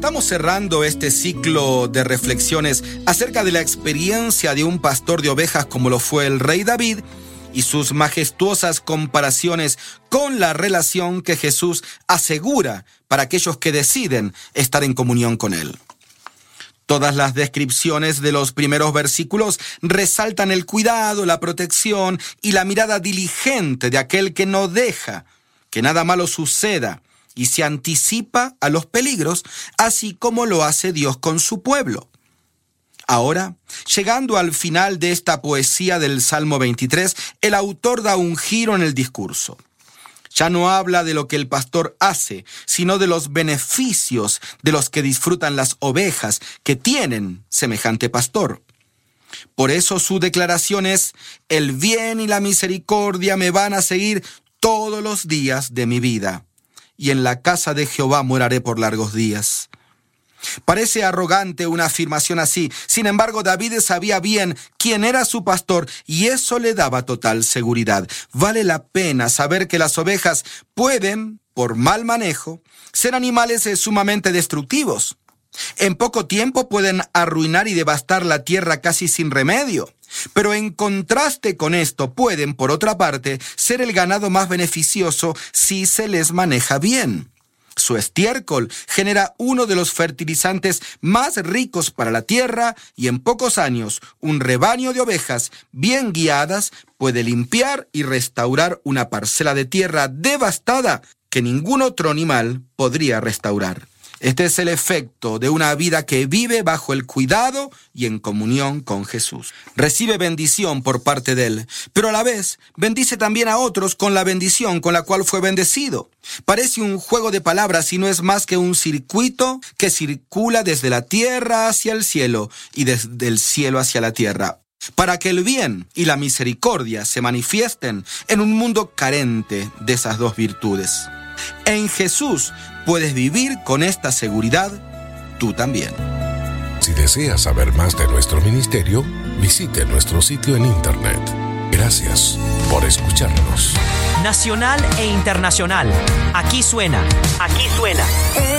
Estamos cerrando este ciclo de reflexiones acerca de la experiencia de un pastor de ovejas como lo fue el rey David y sus majestuosas comparaciones con la relación que Jesús asegura para aquellos que deciden estar en comunión con Él. Todas las descripciones de los primeros versículos resaltan el cuidado, la protección y la mirada diligente de aquel que no deja que nada malo suceda y se anticipa a los peligros, así como lo hace Dios con su pueblo. Ahora, llegando al final de esta poesía del Salmo 23, el autor da un giro en el discurso. Ya no habla de lo que el pastor hace, sino de los beneficios de los que disfrutan las ovejas que tienen semejante pastor. Por eso su declaración es: el bien y la misericordia me van a seguir todos los días de mi vida, y en la casa de Jehová moraré por largos días. Parece arrogante una afirmación así. Sin embargo, David sabía bien quién era su pastor y eso le daba total seguridad. Vale la pena saber que las ovejas pueden, por mal manejo, ser animales sumamente destructivos. En poco tiempo pueden arruinar y devastar la tierra casi sin remedio. Pero en contraste con esto, pueden, por otra parte, ser el ganado más beneficioso si se les maneja bien. Su estiércol genera uno de los fertilizantes más ricos para la tierra y en pocos años un rebaño de ovejas bien guiadas puede limpiar y restaurar una parcela de tierra devastada que ningún otro animal podría restaurar. Este es el efecto de una vida que vive bajo el cuidado y en comunión con Jesús. Recibe bendición por parte de Él, pero a la vez bendice también a otros con la bendición con la cual fue bendecido. Parece un juego de palabras y no es más que un circuito que circula desde la tierra hacia el cielo y desde el cielo hacia la tierra, para que el bien y la misericordia se manifiesten en un mundo carente de esas dos virtudes. En Jesús puedes vivir con esta seguridad tú también. Si deseas saber más de nuestro ministerio, visite nuestro sitio en internet. Gracias por escucharnos. Nacional e internacional. Aquí suena.